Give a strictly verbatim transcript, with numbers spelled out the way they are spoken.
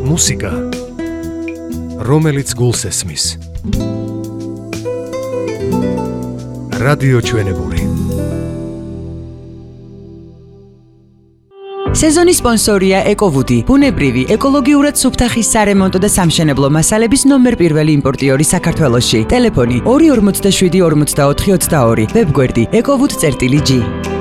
მუსიკა, რომელიც გულს ესმის. რადიო ჩვენებური. სეზონის სპონსორია ეკოვუდი, ბუნებრივი, ეკოლოგიურად სუფთა ხის სარემონტო და სამშენებლო მასალების ნომერ პირველი იმპორტიორი საქართველოში. ტელეფონი ორი ორმოცდაშვიდი ორმოცდაოთხი ოცდაორი, ვებგვერდი ეკოვუდ წერტილი ჯი.